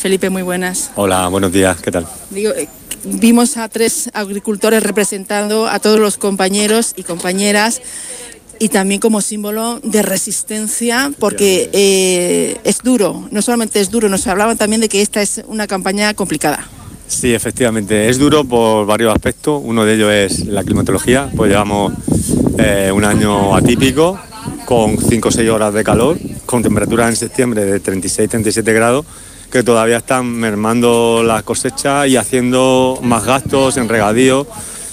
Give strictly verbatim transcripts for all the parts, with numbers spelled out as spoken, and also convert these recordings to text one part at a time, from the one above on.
Felipe, muy buenas. Hola, buenos días, ¿qué tal? Digo, eh, vimos a tres agricultores representando a todos los compañeros y compañeras y también como símbolo de resistencia, porque eh, es duro, no solamente es duro, nos hablaban también de que esta es una campaña complicada. Sí, efectivamente, es duro por varios aspectos. Uno de ellos es la climatología, pues llevamos eh, un año atípico, con cinco o seis horas de calor, con temperaturas en septiembre de treinta y seis a treinta y siete grados, que todavía están mermando las cosechas y haciendo más gastos en regadío.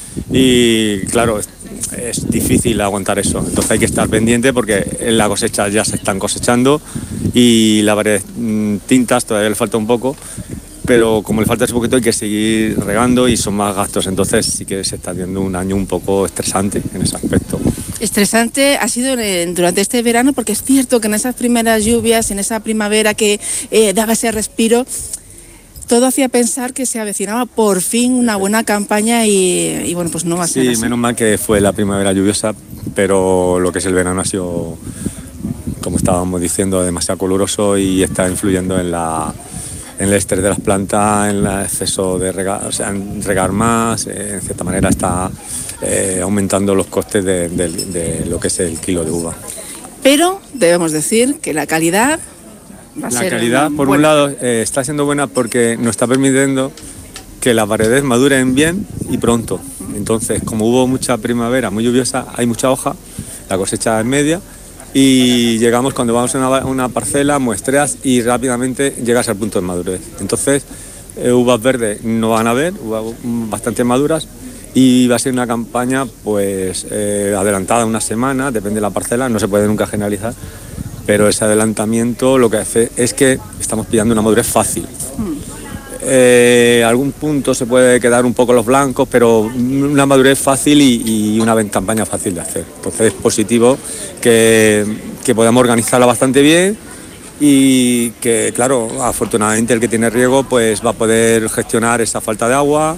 Y claro, es, es difícil aguantar eso, entonces hay que estar pendiente porque las cosechas ya se están cosechando y la variedad de tintas todavía le falta un poco, pero como le falta ese poquito hay que seguir regando y son más gastos, entonces sí que se está viendo un año un poco estresante en ese aspecto. Estresante ha sido durante este verano, porque es cierto que en esas primeras lluvias, en esa primavera que eh, daba ese respiro, todo hacía pensar que se avecinaba por fin una buena campaña y, y bueno, pues no va a ser Sí, así. menos mal que fue la primavera lluviosa, pero lo que es el verano ha sido, como estábamos diciendo, demasiado caluroso y está influyendo en la en el estrés de las plantas, en el exceso de regar, o sea, en regar más, eh, en cierta manera está eh, aumentando los costes de, de, de lo que es el kilo de uva. Pero debemos decir que la calidad va a la ser calidad, por buena. un lado, eh, está siendo buena porque nos está permitiendo que las variedades maduren bien y pronto. Entonces, como hubo mucha primavera muy lluviosa, hay mucha hoja, la cosecha es media, y llegamos cuando vamos a una, una parcela, muestreas y rápidamente llegas al punto de madurez. Entonces, eh, uvas verdes no van a haber, uvas bastante maduras, y va a ser una campaña pues eh, adelantada una semana, depende de la parcela, no se puede nunca generalizar, pero ese adelantamiento lo que hace es que estamos pillando una madurez fácil. Eh, algún punto se puede quedar un poco los blancos, pero una madurez fácil y, y una campaña fácil de hacer. Entonces es positivo que, que podamos organizarla bastante bien y que, claro, afortunadamente el que tiene riego pues va a poder gestionar esa falta de agua.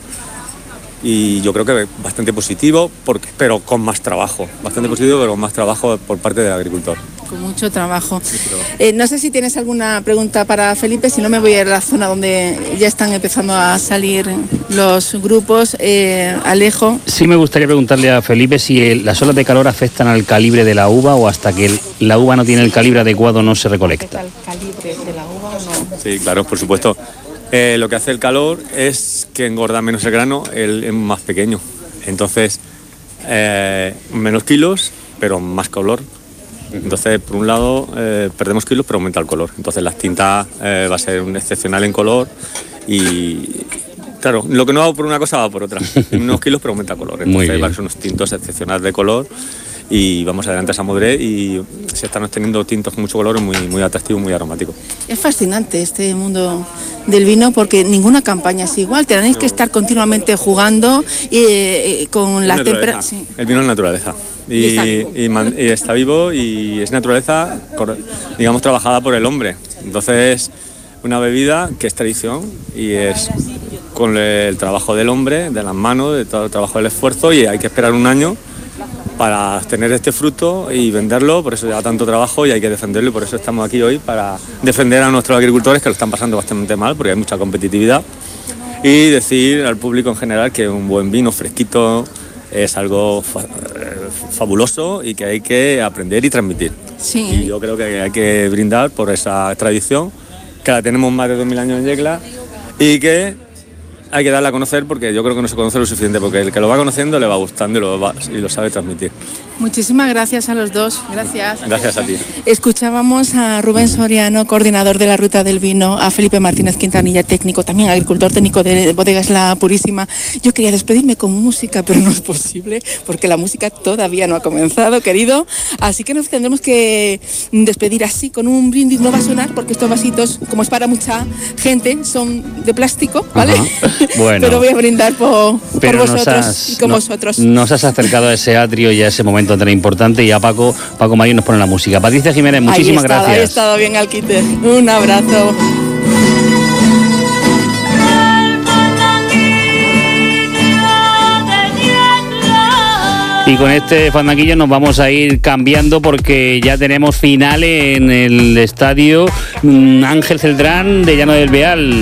Y yo creo que bastante positivo, porque, pero con más trabajo. Bastante positivo, pero con más trabajo por parte del agricultor. Con mucho trabajo. Eh, no sé si tienes alguna pregunta para Felipe, si no me voy a la zona donde ya están empezando a salir los grupos. Eh, Alejo. Sí, me gustaría preguntarle a Felipe si el, las olas de calor afectan al calibre de la uva o hasta que el, la uva no tiene el calibre adecuado no se recolecta. ¿Afecta el calibre de la uva o no? Sí, claro, por supuesto. Eh, lo que hace el calor es que engorda menos el grano, el, es más pequeño. Entonces, eh, menos kilos, pero más color. Entonces, por un lado, eh, perdemos kilos, pero aumenta el color. Entonces, las tintas eh, va a ser un excepcional en color y, claro, lo que no va por una cosa va por otra. Unos kilos, pero aumenta el color. Entonces, van a ser unos tintos excepcionales de color y vamos adelante a esa madurez y se están obteniendo tintos con mucho color muy, muy atractivo, muy aromático. Es fascinante este mundo del vino porque ninguna campaña es igual, tenéis que estar continuamente jugando y, y con la temperatura. Sí. El vino es naturaleza y, y, está y, man, y está vivo y es naturaleza, digamos, trabajada por el hombre. Entonces, una bebida que es tradición y es con el trabajo del hombre, de las manos, de todo el trabajo del esfuerzo, y hay que esperar un año para tener este fruto y venderlo, por eso lleva tanto trabajo y hay que defenderlo, y por eso estamos aquí hoy, para defender a nuestros agricultores que lo están pasando bastante mal porque hay mucha competitividad, y decir al público en general que un buen vino fresquito es algo fa- fabuloso y que hay que aprender y transmitir. Sí. Y yo creo que hay que brindar por esa tradición, que la tenemos más de dos mil años en Yecla y que hay que darla a conocer, porque yo creo que no se conoce lo suficiente, porque el que lo va conociendo le va gustando y lo, va, y lo sabe transmitir. Muchísimas gracias a los dos. Gracias. Gracias a ti. Escuchábamos a Rubén Soriano, coordinador de la Ruta del Vino, a Felipe Martínez Quintanilla, técnico, también agricultor técnico de Bodegas La Purísima. Yo quería despedirme con música, pero no es posible, porque la música todavía no ha comenzado, querido. Así que nos tendremos que despedir así, con un brindis. No va a sonar, porque estos vasitos, como es para mucha gente, son de plástico, ¿vale? Bueno, pero voy a brindar por, por vosotros has, y con no, vosotros. Nos has acercado a ese atrio y a ese momento tan importante, y a Paco, Paco Marín nos pone la música. Patricia Jiménez, muchísimas ahí estado, gracias. Ahí he estado bien al quite. Un abrazo. Y con este fandanguillo nos vamos a ir cambiando, porque ya tenemos final en el estadio Ángel Celdrán de Llano del Beal.